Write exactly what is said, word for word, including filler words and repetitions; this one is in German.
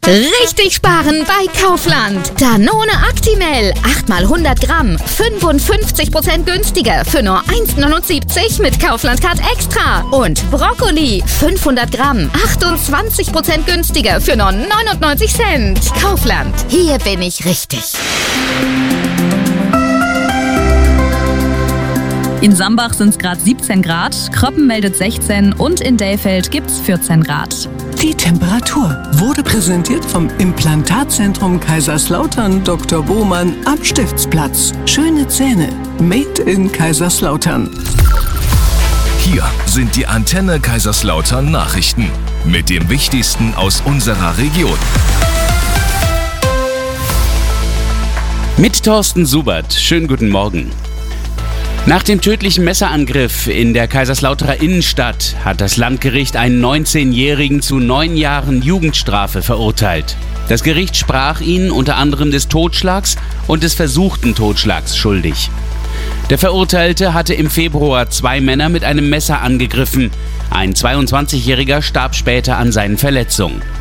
Richtig sparen bei Kaufland. Danone Actimel, acht mal hundert Gramm, fünfundfünfzig Prozent günstiger für nur eins Komma neunundsiebzig mit Kaufland Card Extra. Und Brokkoli, fünfhundert Gramm, achtundzwanzig Prozent günstiger für nur neunundneunzig Cent. Kaufland, hier bin ich richtig. In Sambach sind es gerade siebzehn Grad, Kroppen meldet sechzehn und in Dellfeld gibt's vierzehn Grad. Die Temperatur wurde präsentiert vom Implantatzentrum Kaiserslautern Doktor Bohmann am Stiftsplatz. Schöne Zähne, made in Kaiserslautern. Hier sind die Antenne Kaiserslautern Nachrichten mit dem Wichtigsten aus unserer Region. Mit Thorsten Subert. Schönen guten Morgen. Nach dem tödlichen Messerangriff in der Kaiserslauterer Innenstadt hat das Landgericht einen neunzehnjährigen zu neun Jahren Jugendstrafe verurteilt. Das Gericht sprach ihn unter anderem des Totschlags und des versuchten Totschlags schuldig. Der Verurteilte hatte im Februar zwei Männer mit einem Messer angegriffen. Ein zweiundzwanzigjähriger starb später an seinen Verletzungen.